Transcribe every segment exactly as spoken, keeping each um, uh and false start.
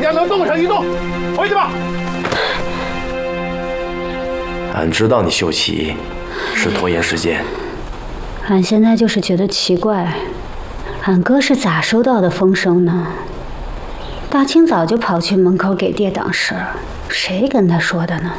两个动上一动，回去吧。 俺知道你秀奇是拖延时间， 俺现在就是觉得奇怪，俺哥是咋收到的风声呢？大清早就跑去门口给爹挡事，谁跟他说的呢？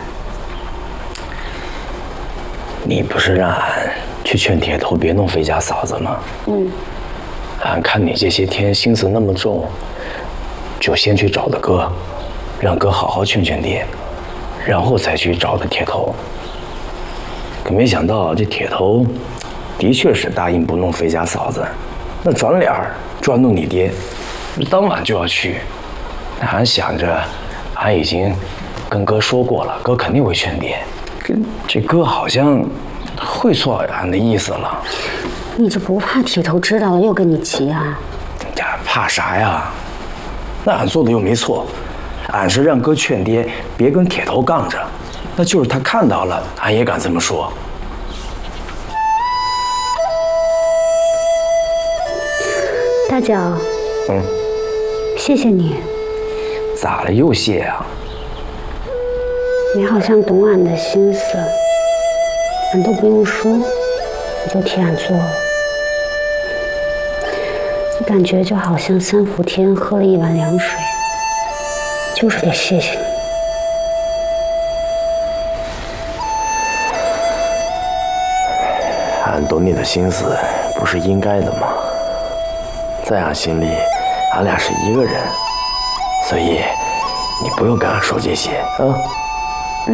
你不是让俺去劝铁头别弄飞家嫂子吗？嗯。俺看你这些天心思那么重，就先去找的哥，让哥好好劝劝爹，然后才去找的铁头。可没想到这铁头的确是答应不弄飞家嫂子，那转脸专弄你爹，当晚就要去。俺想着，俺已经跟哥说过了，哥肯定会劝爹。这哥好像会错俺的意思了。 你这不怕铁头知道了又跟你急啊？ 呀，怕啥呀？那俺做的又没错，俺是让哥劝爹别跟铁头杠着，那就是他看到了，俺也敢这么说。 大脚， 嗯， 谢谢你。 咋了又谢啊？ 你好像懂俺的心思，俺都不用说，你就替俺做了。我感觉就好像三伏天喝了一碗凉水，就是得谢谢你。 俺懂你的心思，不是应该的吗？在俺心里，俺俩是一个人，所以你不用跟俺说这些啊。嗯。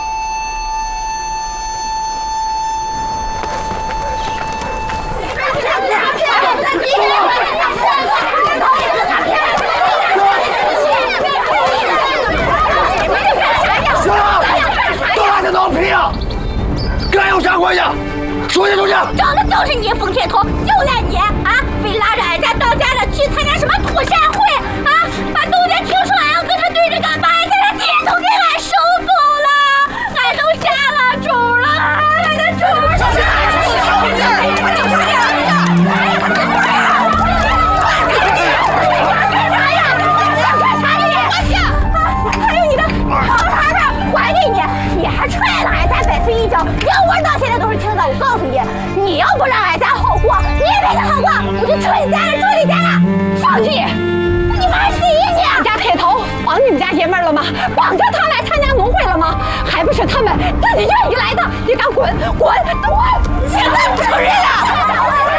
行了，都拉着脑皮啊！该有啥关系？出去出去！ 找的就是你，冯铁头，就赖你啊！非拉着俺家当家的去参加什么土山会啊！把东家听说俺要跟他对着干，把俺家的地都给俺收走了，俺都下了种了，俺的种儿就是俺的还有你的好孩子，还给你，你还踹了俺家百岁一脚，要我到现在都是听的。我告诉你，你要不让俺家好过，你也别想好过，我就踹你家了，住你家了，放弃！你妈谁呀你？俺家铁头绑你们家爷们了吗？绑着他来参加农会了吗？还不是他们自己愿意来的！你敢滚滚滚！现在不承认了！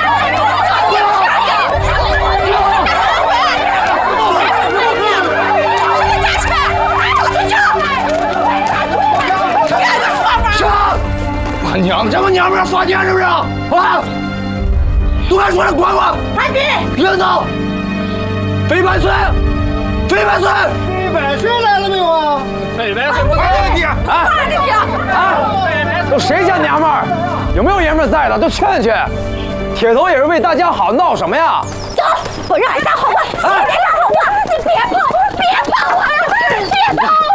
我娘这么娘们儿耍贱是不是？啊！都敢说了，滚滚！ 安迪， 领导，飞百岁，飞百岁， 飞百岁来了没有啊？飞百岁不给你啊！ 啊！都谁家娘们儿？有没有爷们儿在的？都劝劝。铁头也是为大家好，闹什么呀？ 走，我让俺家好过，你别让好过，你别跑，别跑啊！别跑！